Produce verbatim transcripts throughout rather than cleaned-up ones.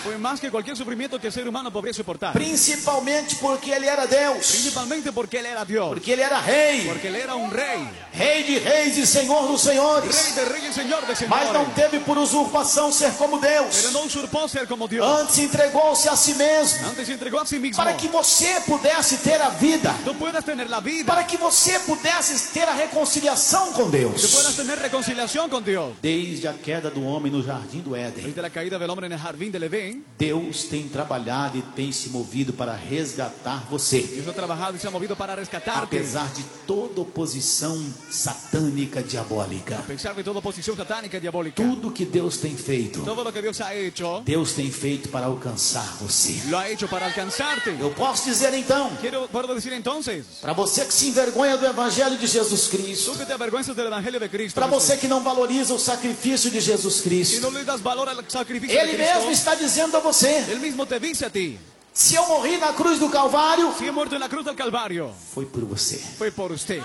Foi mais que qualquer sofrimento que o ser humano poderia suportar. Principalmente porque ele era Deus. Principalmente porque ele era Deus. Porque ele era rei. Porque ele era um rei. Rei de reis e senhor dos senhores. Rei de reis e senhor de senhores. Mas não teve por usurpação ser como Deus. Pero não usurpou ser como Deus. Antes entregou-se a si mesmo. Antes se entregou a si mesmo. Para que você pudesse ter a vida. Tu puedas ter a vida. Para que você pudesse ter a reconciliação com Deus. Tu puedas ter reconciliação com Deus. Desde a queda do homem no jardim do Éden. Desde a caída do homem no jardim do Edén. Deus tem trabalhado e tem se movido para resgatar você. Deus tem trabalhado e se ha movido para resgatar-te. Apesar de toda oposição satânica diabólica. Apesar de toda oposição satânica diabólica. Tudo que Deus tem feito. Todo o que Deus ha hecho. Deus tem feito para alcançar você. Lo ha hecho para alcançar-te. Eu posso dizer então. Quero posso dizer entonces. Para você que se envergonha do evangelho de Jesus Cristo. Tu que te avergüenzas do evangelho de Cristo. Para você que não valoriza o sacrifício de Jesus Cristo. E não lhe das valor ao sacrifício Ele de Cristo. mesmo está dizendo a você. Ele mesmo te diz a ti. Se eu morri na cruz do Calvário, se eu morto na cruz do Calvário, foi por você. Foi por você.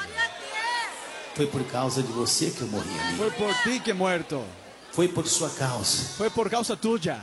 Foi por causa de você que eu morri ali. Foi por ti que morto. Foi por sua causa. Foi por causa tua.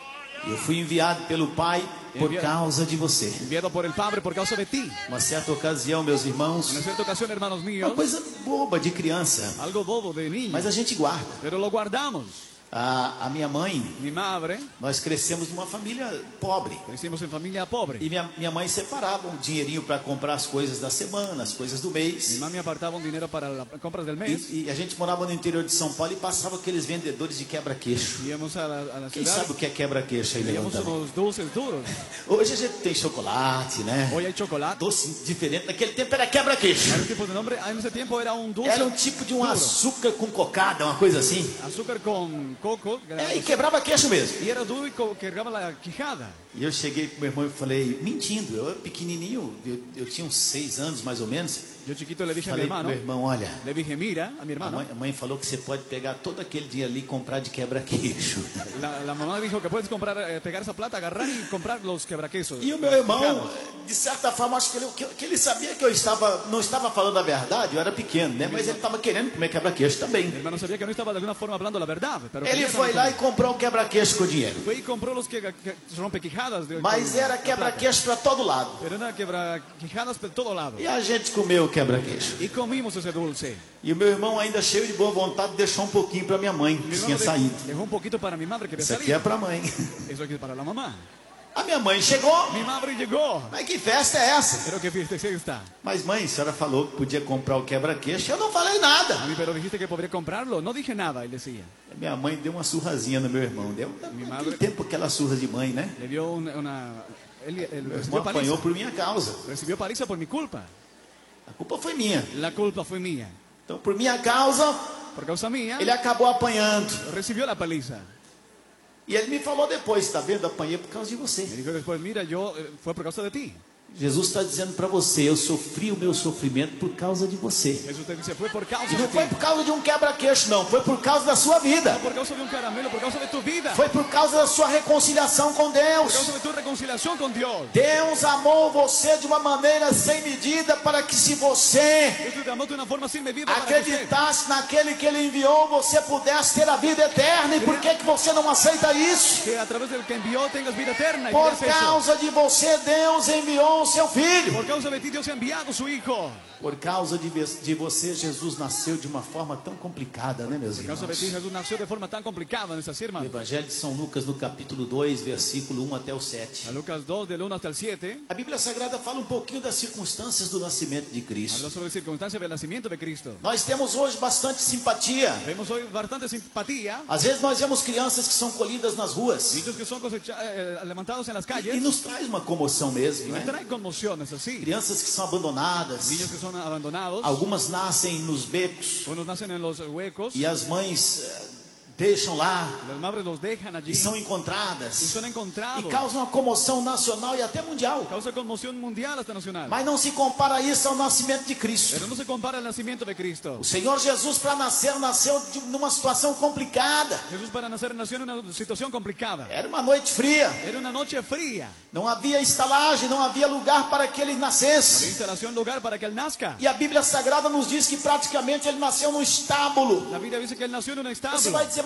Eu fui enviado pelo Pai por enviado, causa de você. Enviado por el Padre por causa de ti. Uma certa ocasião, meus irmãos. Uma certa ocasião, irmãos meus. Uma coisa boba de criança. Algo bobo de niño. Mas a gente guarda. Pero lo guardamos. A, a minha mãe, Mi madre, nós crescemos numa família pobre. Crescemos em família pobre. E minha, minha mãe separava um dinheirinho para comprar as coisas da semana, as coisas do mês. Minha mãe apartava um dinheiro para as compras do mês. E, e a gente morava no interior de São Paulo e passava aqueles vendedores de quebra-queixo. Íamos a, a la Quem sabe o que é quebra-queixo aí? Íamos os doces duros. Hoje a gente tem chocolate, né? Hoje é chocolate. Doce diferente. Naquele tempo era quebra-queixo. Era um tipo de nome. Nesse tempo era um doce. Era um tipo de um duro. Açúcar com cocada, uma coisa assim. Açúcar com coco. É, e quebrava queixo mesmo. E era duro e quebrava a quijada. E eu cheguei pro meu irmão e falei, mentindo, eu era pequenininho, eu, eu tinha uns seis anos mais ou menos. Eu chiquito le dije falei a mi hermano. Meu irmão, olha. Le dije, mira, a mi hermano. A mãe, a mãe falou que você pode pegar todo aquele dinheiro ali e comprar de quebra-queixo. La, la mamá dijo que puedes comprar, eh, pegar essa plata, agarrar e comprar os quebra-queixos. E o meu irmão, de certa forma, acho que ele, que, que ele sabia que eu estava, não estava falando a verdade, eu era pequeno, né? Mas ele estava querendo comer quebra-queixo também. Mi hermano sabia que eu não estava de alguma forma falando a verdade. Pero ele foi lá e comprou um quebra-queixo com dinheiro. Foi e comprou os que, que rompe-quijadas. Mas era quebra-queixo para todo lado. Pero era quebra-quijadas para todo lado. E a gente comeu o quebra-queixo. E comimos esse dulce. E o meu irmão, ainda cheio de boa vontade, deixou um pouquinho para minha mãe, que tinha saído. Deixou um pouquinho para minha madre que Isso aqui é para a mãe. Isso aqui é para a mamãe. A minha mãe chegou. Minha madre chegou. Mas que festa é essa? Pero que festa é esta? Mas mãe, a senhora falou que podia comprar o quebra-queixo. Eu não falei nada. A mim, pero dijiste que poderia comprá-lo. Não dije nada, ele dizia. Minha mãe deu uma surrazinha no meu irmão. Deu naquele madre... tempo aquela surra de mãe, né? Le deu uma... uma... Ele, ele meu irmão apanhou por minha causa. Recebeu paliza por minha culpa. A culpa foi minha. A culpa foi minha. Então, por minha causa, por causa minha, ele acabou apanhando. Recebeu a paliza. E ele me falou depois, está vendo? Apanhei por causa de você. Ele disse depois, mira, eu foi por causa de ti. Jesus está dizendo para você, eu sofri o meu sofrimento por causa de você. Jesus te disse, foi por causa e não de foi ti. por causa de um quebra-queixo, não. Foi por causa da sua vida. Não por causa de um caramelo, por causa de tua vida. Foi por causa da sua reconciliação com Deus. Por causa de tua reconciliação com Deus. Deus amou você de uma maneira sem medida para que se você Deus te amou de uma forma sem medida acreditasse naquele que Ele enviou, você pudesse ter a vida eterna. E por que que você não aceita isso? Que através do que enviou tenhas vida eterna. Por causa de você, Deus enviou o seu Filho. Por causa de ti, Deus ha enviado seu Hijo. Por causa de, de você, Jesus nasceu de uma forma tão complicada, né, meus irmãos? Por causa de ti, Jesus nasceu de forma tão complicada, nessa irmã. O Evangelho de São Lucas, no capítulo dois, versículo um até o sete. A Lucas dois, del um até o sete. A Bíblia Sagrada fala um pouquinho das circunstâncias do nascimento de Cristo. Fala sobre as circunstâncias do nascimento de Cristo. Nós temos hoje bastante simpatia. Temos hoje bastante simpatia. Às vezes nós vemos crianças que são colhidas nas ruas. Niños que são eh, levantados nas calles. E, e nos traz uma comoção mesmo, né? Nos traz comoções, assim. Crianças que são abandonadas. Niños que são abandonados. Algumas nascem nos becos. Alguns nascem nos huecos. E as mães deixam lá. Las madres los dejan allí. E são encontradas. E são encontrados. E causam uma comoção nacional e até mundial. Causa comoção mundial até nacional. Mas não se compara isso ao nascimento de Cristo. Pero não se compara ao nascimento de Cristo. O Senhor Jesus, para nascer, nasceu de numa situação complicada. Jesus para nascer nasceu numa situação complicada. Era uma noite fria. Era uma noite fria. Não havia estalagem, não havia lugar para que ele nascesse. Não havia instalação, lugar para que ele nasca. E a Bíblia Sagrada nos diz que praticamente ele nasceu num estábulo. A Bíblia diz que ele nasceu num estábulo. Você vai dizer, mas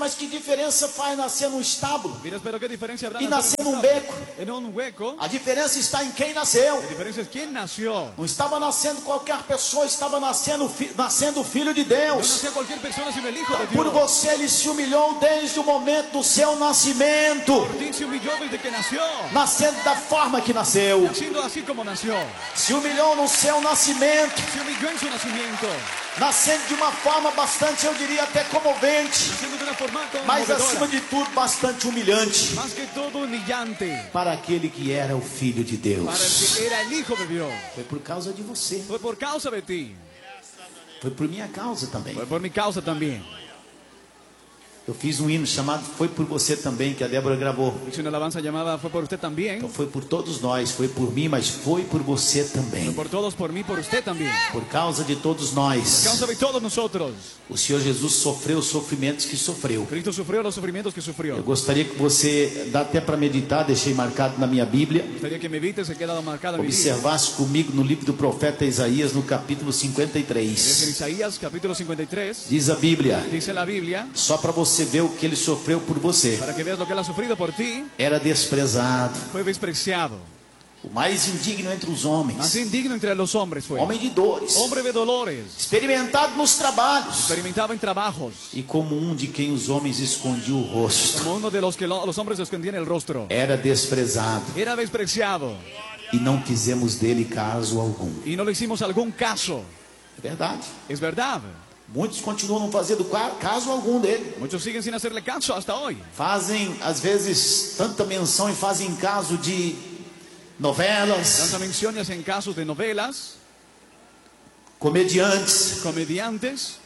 mas que diferença faz nascer num estábulo Dirás, pero qué diferencia habrá e nacer nascer num un beco? en un hueco. A diferença está em quem nasceu. La diferencia es quién nació. Não estava nascendo qualquer pessoa, estava nascendo, fi- nascendo o Filho de No Deus. nació cualquier persona sino el Hijo de Por Dios. você ele se humilhou desde o momento do seu nascimento, Por ti se humilló desde que nació. nascendo da forma que nasceu. Naciendo así como nació. Se humilhou no seu nascimento, Se humilló en su nacimiento. nascendo de uma forma bastante, eu diria até comovente, Naciendo de una forma mas acima conmovedora. de tudo bastante humilhante Más que todo humillante. para aquele que era o Filho de Para el Deus. que era el Hijo de Dios. Foi por causa de você, Fue por causa de ti. foi por minha causa também. Fue por mi causa también. Eu fiz um hino chamado Foi por Você Também, que a Débora gravou. Hice una alabanza llamada Fue por usted también. Então foi por todos nós, foi por mim, mas foi por você também. Por todos, por mí, por usted también. Por causa de todos Por nós. causa de todos nosotros. O Senhor Jesus sofreu os sofrimentos que sofreu. Cristo sufrió los sufrimientos que Eu sufrió. gostaria que você, dá até para meditar, deixei marcado na minha Bíblia, Gustaría que me viste, se ha quedado marcada mi vida. observasse comigo no livro do profeta Isaías, no capítulo cinquenta e Es en três. Isaías capítulo cincuenta y tres. Diz a Bíblia, Dice la Biblia, só para você ver o que ele sofreu por você. para que veas lo que él ha sufrido por ti, Era desprezado, fue despreciado. o mais indigno entre os Más homens, indigno entre los hombres fue. homem de dores, Hombre de dolores. experimentado nos trabalhos, Experimentaba en trabajos. e como um de quem os homens escondiam o rosto. Como uno de los que lo- los hombres escondían el rostro. Era desprezado, Era despreciado. e não fizemos dele caso algum. Y no le hicimos algún caso. É verdade. Es verdad. Muitos continuam não fazendo ca- caso algum dele. Muchos siguen sin hacerle caso hasta hoy. Fazem, às vezes, tanta menção e fazem caso de novelas, Tanta menciones en casos de novelas, comediantes. comediantes.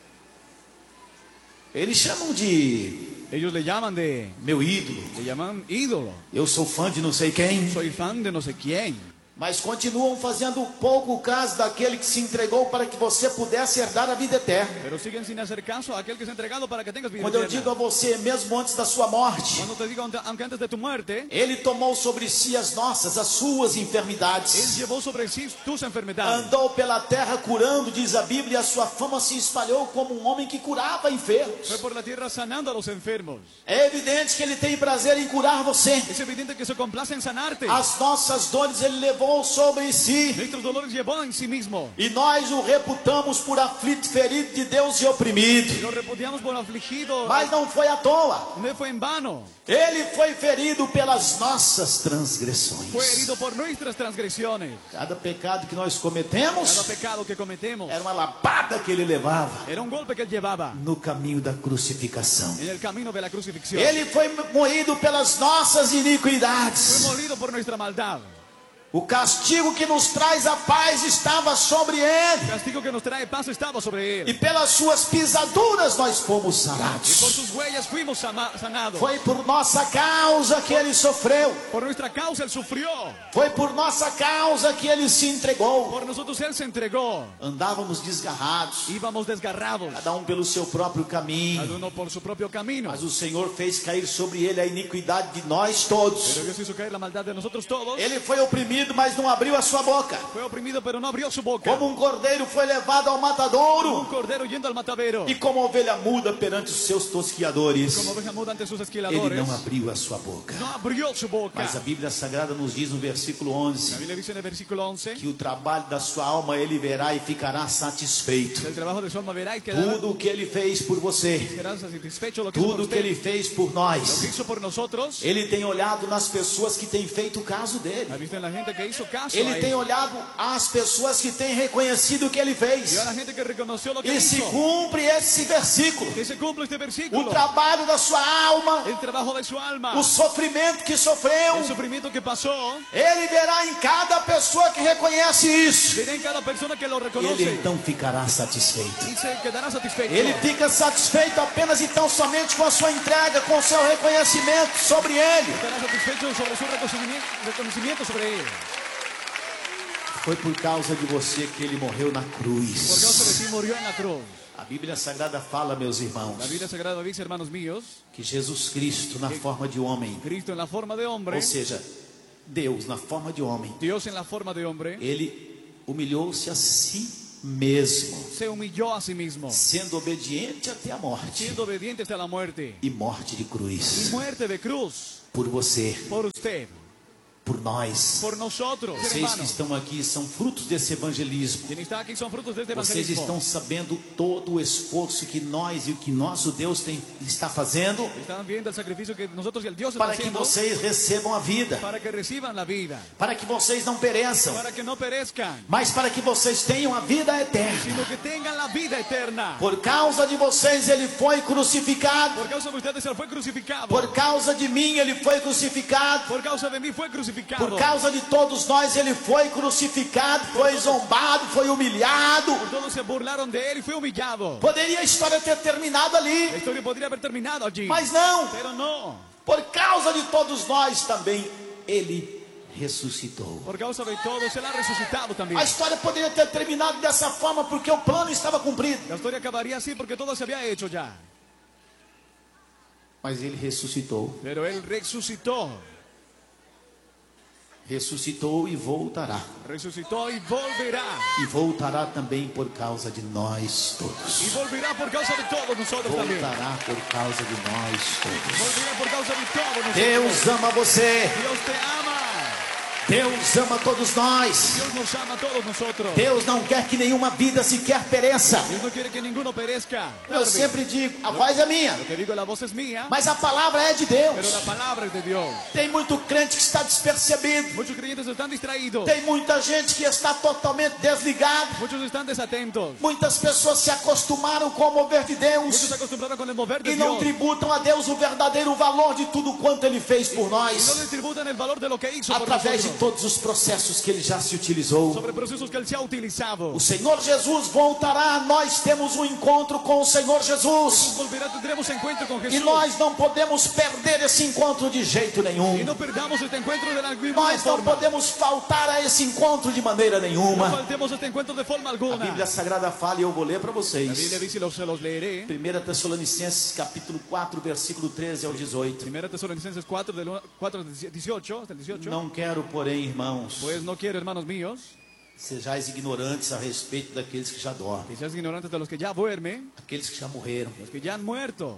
Eles chamam de Ellos le llaman de, meu ídolo. le llaman ídolo. Eu sou fã de não sei quem. Soy fan de no sé quién. Mas continuam fazendo pouco caso daquele que se entregou para que você pudesse herdar a vida eterna. Pero siguen sin hacer caso a aquel que se ha entregado para que tengas vida Quando eu eterna. digo a você, mesmo antes da sua morte, Cuando te digo, aunque antes de tu muerte, Ele tomou sobre si as nossas, as suas Él enfermidades. llevó sobre sí tus enfermedades. Andou pela terra curando, diz a Bíblia, e a sua fama se espalhou como um homem que curava enfermos. Fue por la tierra sanando a los enfermos. É evidente que Ele tem prazer em curar você. Es evidente que se complace en sanarte. As nossas dores Ele levou sobre si. Nuestros dolores llevó en sí mismo. E nós o reputamos por aflito, ferido de Deus e oprimido. Lo repudiamos por afligido. Mas não foi à toa. No fue en vano. Ele foi ferido pelas nossas Fue transgressões. herido por nuestras transgresiones. Cada pecado que nós Cada cometemos pecado que cometemos era uma lapada que Ele levava era un golpe que él llevaba no caminho da crucificação. en el camino de la crucifixión. Ele foi moído pelas nossas Fue iniquidades. molido por nuestra maldad. O castigo que nos traz a paz estava sobre El ele. castigo que nos trae paz estaba sobre E él. pelas suas pisaduras nós fomos Y por sarados. sus huellas fuimos sama- sanados. Foi por nossa causa que ele sofreu. Por nuestra causa él sufrió. Foi por nossa causa que ele se entregou. Por nosotros él se entregó. Andávamos desgarrados, Íbamos desgarrados. cada um pelo seu próprio Cada caminho. uno por su propio camino. Mas o Senhor fez cair sobre ele a iniquidade de nós todos. Pero Dios hizo caer la maldad de nosotros todos. Ele foi oprimido, mas não abriu a sua boca. Fue oprimido, pero no abrió su boca. Como um cordeiro foi levado ao Un matadouro. cordero yendo al matadero. E como ovelha muda perante os seus tosquiadores, Como oveja muda ante sus ele esquiladores. não abriu a sua boca. No abrió su boca. Mas a Bíblia Sagrada nos diz no versículo La onze Biblia dice en el versículo once. que o trabalho da sua alma ele verá e ficará satisfeito. El trabajo de su alma verá y quedará, Tudo o que ele fez por você, quedará satisfecho lo que hizo por tudo o que usted. ele fez por Lo que nós, hizo por nosotros. ele tem olhado nas pessoas que têm feito o caso dele. Ha visto en la gente que hizo caso a Ele él. tem olhado as pessoas que têm reconhecido o que ele fez. Y a la gente que reconoció lo que E se hizo. cumpre esse versículo. Que se cumple este O versículo. trabalho da sua alma, El trabajo de su alma. o sofrimento que sofreu, El sufrimiento que pasó. ele verá em cada pessoa que reconhece isso. Verá en cada persona que lo Ele reconoce. então ficará satisfeito. Y se quedará satisfecho. Ele fica satisfeito apenas e tão somente com a sua entrega, com o seu reconhecimento sobre ele. Estará satisfecho sobre su reconocimiento, reconocimiento sobre él. Foi por causa de você que ele morreu na Por causa de cruz. ti murió en la cruz. A Bíblia Sagrada fala, meus irmãos, La Biblia Sagrada dice, hermanos míos, que Jesus Cristo na forma de homem, Cristo en la forma de hombre, ou seja, Deus na forma de homem, Dios en la forma de hombre, ele humilhou-se a si mesmo, se humilló a sí mismo, sendo obediente até a morte, siendo obediente hasta la muerte, e morte de y cruz, muerte de cruz, por você, por usted, por nós. por nosotros, Vocês que hermanos. estão aqui são frutos desse evangelismo. Quienes están aquí son frutos de este Vocês evangelismo. estão sabendo todo o esforço que nós e o que nosso Deus tem, está fazendo Están viendo el sacrificio que nosotros y el Dios está para que haciendo vocês recebam a vida, para que reciban la vida, para que vocês não pereçam, para que no perezcan, mas para que vocês tenham a vida eterna. sino que tengan la vida eterna. Por causa de vocês ele foi crucificado. Por causa de ustedes él fue crucificado. Por causa de mim ele foi crucificado. Por causa de mí fue crucificado. Por causa de todos nós ele foi crucificado, foi zombado, foi humilhado. Por todos se burlaron de él y fue humillado. Poderia a história ter terminado ali, La historia podría haber terminado allí, mas não. pero no. Por causa de todos nós também ele ressuscitou. Por causa de todos él ha resucitado también. A história poderia ter terminado dessa forma porque o plano estava cumprido, La historia acabaría así porque todo se había hecho ya. mas ele ressuscitou. Pero él resucitó. Ressuscitou e voltará. Resucitó y volverá. E voltará também por causa de nós Y todos. volverá por causa de todos nosotros también. Voltará por causa de nós todos. Volverá por causa de todos nosotros. Deus ama você. Dios te ama. Deus ama todos nós. Dios nos ama a todos nosotros. Deus não quer que nenhuma vida sequer pereça. Dios no quiere que ninguno perezca. Eu sempre digo, a voz é minha, Lo que digo, la voz es mía, mas a palavra é de pero Deus. la palabra es de Dios. Tem muito crente que está despercebido. Muchos creyentes están distraídos. Tem muita gente que está totalmente desligada. Muchos están desatentos. Muitas pessoas se acostumaram com o mover de Muchos se Deus acostumbraron con el mover de e não Dios. tributam a Deus o verdadeiro valor de tudo quanto Ele fez por Y no nós, le tributan el valor de lo que hizo por através de nosotros. todos os processos que Ele já se utilizou. Sobre procesos que él se ha utilizado. O Senhor Jesus voltará. Nós temos um encontro com o Senhor Jesus Volverá, tendremos encuentro con e Jesús. nós não podemos perder esse encontro de jeito Y nenhum. no perdamos este encuentro de la misma Nós não forma. podemos faltar a esse encontro de maneira No nenhuma. faltemos este encuentro de forma A alguna. Bíblia Sagrada fala e eu vou ler para La Biblia vocês. dice, y los- se los leeré. primeira Tessalonicenses capítulo quatro, versículo treze ao dezoito. Primera Tesalonicenses cuatro, del cuatro, dieciocho, hasta el dieciocho. Não quero, porém, irmãos, Pues no quiero, hermanos míos, sejais ignorantes a respeito daqueles que já dormem, que seas ignorantes de los que ya duermen, aqueles que já morreram, los que ya han muerto.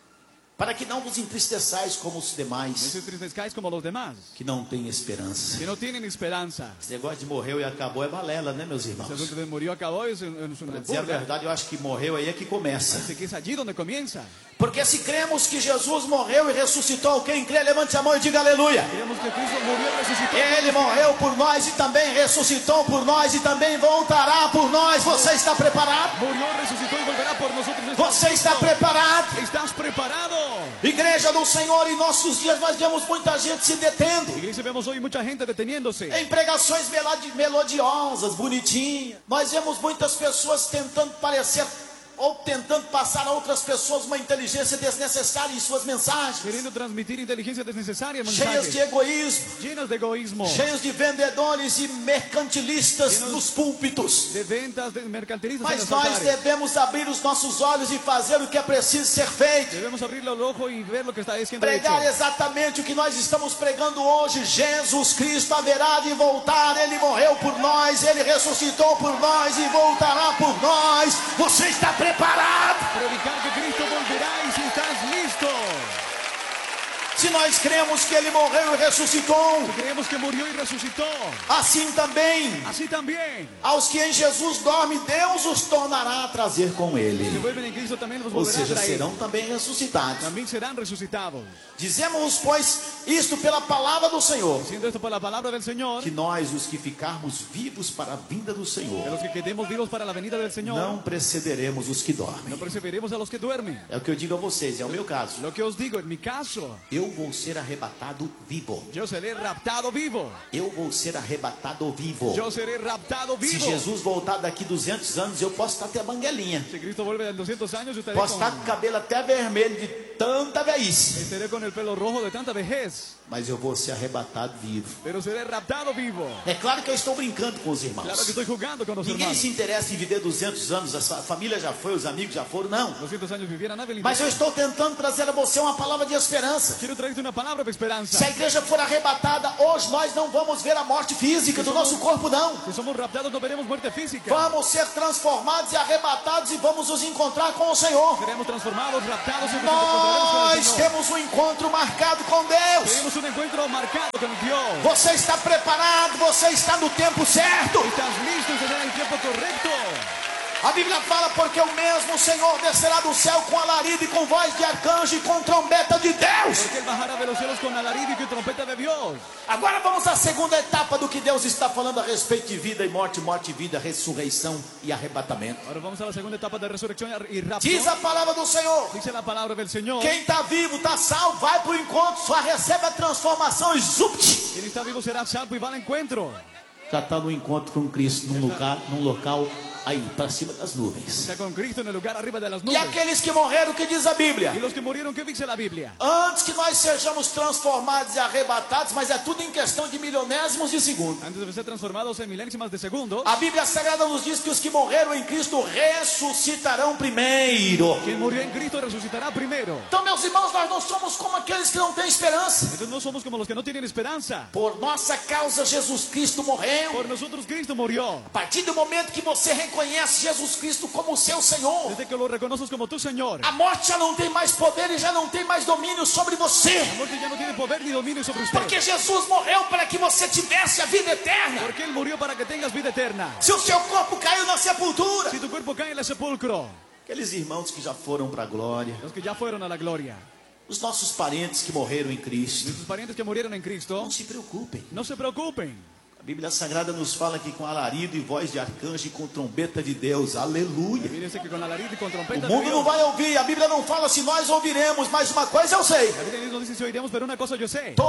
para que não vos entristeçais como os No demais, se entristezcáis como los demás, que não têm esperança. que no tienen esperanza. Esse negócio de morreu e acabou é balela, né, meus Ese irmãos? asunto de murió, acabó, es, en- es una Para dizer a burla. verdade, eu acho que morreu aí é que começa. Así que es allí donde comienza. Porque se cremos que Jesus morreu e ressuscitou, quem crê, levante a mão e diga aleluia. Creemos que Cristo murió y resucitó. Ele morreu por nós e também ressuscitou por nós e também voltará por nós. Você está preparado? Murió, resucitó y volverá por nosotros. Você está preparado? ¿Estás preparado? Igreja do Senhor, em nossos dias nós vemos muita gente se detendo Iglesia, vemos hoy mucha gente deteniéndose. em pregações melodi- melodiosas, bonitinhas. Nós vemos muitas pessoas tentando parecer ou tentando passar a outras pessoas uma inteligência desnecessária em suas mensagens, Queriendo transmitir inteligencia desnecessaria, cheias de mensajes egoísmo, llenos de egoísmo, cheios de vendedores e mercantilistas nos púlpitos. de ventas, de mercantilistas en Mas los nós altares. devemos abrir os nossos olhos e fazer o que é preciso ser feito. Debemos abrirle el ojo y ver lo que está siendo hecho. Pregar exatamente o que nós estamos pregando hoje. Jesus Cristo haverá de voltar. Ele morreu por nós, Ele ressuscitou por nós e voltará por nós. Você está preparado? Predicar que Cristo volverá y si estás listo. Se nós cremos que Ele morreu e ressuscitou, Creemos que murió y resucitó. assim também Así también, aos que em Jesus dormem, Deus os tornará a trazer com si Ele. vuelven en Cristo también los Ou volverá a seja, traer. serão também ressuscitados. También serán resucitados. Dizemos, pois, isto pela palavra do Senhor, Siendo esto por la palabra del Señor, que nós, os que ficarmos vivos para a vinda do que Senhor, los que quedemos vivos para la venida del Señor, não precederemos os que no dormem. perseveremos a los que duermen. É o que eu digo a vocês, é o meu caso. Lo que os digo, en mi caso, Eu vou ser arrebatado vivo. yo seré raptado vivo. Eu vou ser arrebatado vivo. Yo seré raptado Se vivo. Jesus voltar daqui duzentos anos, eu posso estar até banguelinha. Si Cristo vuelve en doscientos años, yo estaré Posso con, estar com o cabelo até vermelho de tanta velhice, Estaré con el pelo rojo de tanta vejez, mas eu vou ser arrebatado vivo. pero seré raptado vivo. É claro que eu estou brincando com os irmãos. Claro que estoy jugando con los Ninguém hermanos. se interessa em viver duzentos anos, a sua família já foi, os amigos já foram, não. doscientos años viviera, nadie le Mas eu importa. estou tentando trazer a você uma palavra de esperança. Quiero traerte una palabra de esperanza. Se a igreja for arrebatada, hoje nós não vamos ver a morte física do nosso corpo, não. Si somos raptados no veremos muerte física. Vamos ser transformados e arrebatados e vamos nos encontrar com o Senhor. Seremos transformados, raptados y nos encontraremos con el Nós Señor. temos um encontro marcado com Deus. Tenemos un encuentro marcado con Dios. Você está preparado, você está no tempo certo. Estás listo, estás en el tiempo correcto. A Bíblia fala porque o mesmo Senhor descerá do céu com alarido e com voz de arcanjo e com trombeta de Deus. Porque Él bajará de los cielos con alarido y con trompeta de Dios. Agora vamos à segunda etapa do que Deus está falando a respeito de vida e morte, morte e vida, ressurreição e arrebatamento. Ahora vamos a la segunda etapa de resurrección y rapto. Diz a palavra do Senhor. Dice la palabra del Señor. Quem está vivo, está salvo, vai para o encontro, só recebe a transformação e zupt. Quien está vivo será salvo y va al encuentro. Já está no encontro com Cristo, num lugar, num local aí, para cima das nuvens. Está con Cristo en el lugar arriba de las E nubes. aqueles que morreram, o que diz a Bíblia? Y los que murieron, ¿qué dice la Biblia? Antes que nós sejamos transformados e arrebatados, mas é tudo em questão de milionésimos de segundo. Antes de ser transformados en milésimas de segundo, A Bíblia Sagrada nos diz que os que morreram em Cristo ressuscitarão primeiro. quien murió en Cristo resucitará primero. Então, meus irmãos, nós não somos como aqueles que não têm esperança. Entonces no somos como los que no tienen esperanza. Por nossa causa, Jesus Cristo morreu. Por nosotros Cristo murió. A partir do momento que você reconhece Jesus Cristo como seu Senhor, Desde que lo reconoces como tu Señor, a morte já não tem mais poder e já não tem mais domínio sobre você. la muerte ya no tiene poder ni dominio sobre usted. Porque Jesus morreu para que você tivesse a vida eterna. Porque Él murió para que tengas vida eterna. Se o seu corpo caiu na sepultura, Si tu cuerpo cae en el sepulcro, aqueles irmãos que já foram para a glória, los que ya fueron a la gloria, os nossos parentes que morreram em Cristo, nuestros parientes que murieron en Cristo, não se preocupem. no se preocupen. A Bíblia Sagrada nos fala que com alarido e voz de arcanjo e com trombeta de Deus, aleluia. Dice que con alarido y con O trompeta de mundo não Dios. vai ouvir, a Bíblia não fala se nós ouviremos, mas uma coisa eu sei. La Biblia no dice si oiremos, pero una cosa yo sé.